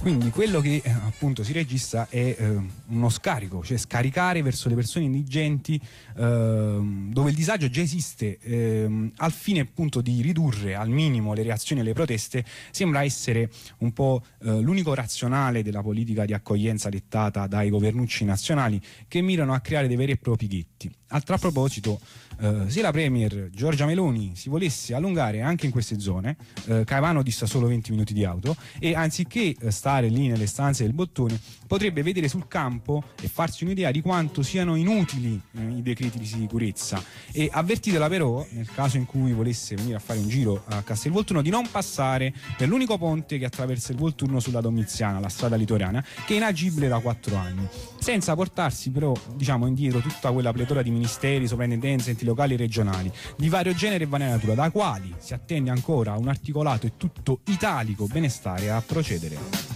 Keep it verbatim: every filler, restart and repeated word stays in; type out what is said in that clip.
Quindi quello che eh, appunto si registra è eh, uno scarico, cioè scaricare verso le persone indigenti eh, dove il disagio già esiste, eh, al fine appunto di ridurre al minimo le reazioni alle proteste, sembra essere un po' eh, l'unico razionale della politica di accoglienza dettata dai governucci nazionali, che mirano a creare dei veri e propri ghetti. A tal proposito, eh, se la Premier Giorgia Meloni si volesse allungare anche in queste zone, eh, Caivano dista solo venti minuti di auto, e anziché eh, stare lì nelle stanze del bottone, potrebbe vedere sul campo e farsi un'idea di quanto siano inutili eh, i decreti di sicurezza, e avvertitela però, nel caso in cui volesse venire a fare un giro a Castelvolturno, di non passare per l'unico ponte che attraversa il Volturno sulla Domiziana, la strada litorana, che è inagibile da quattro anni, senza portarsi però, diciamo, indietro tutta quella pletora di ministeri, sovrintendenze, enti locali e regionali di vario genere e varia natura, da quali si attende ancora un articolato e tutto italico benestare a procedere.